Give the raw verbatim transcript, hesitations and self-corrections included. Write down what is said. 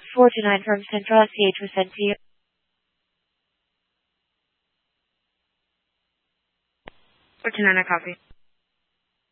four two nine from Central S C H was sent to you. four two nine, I copy.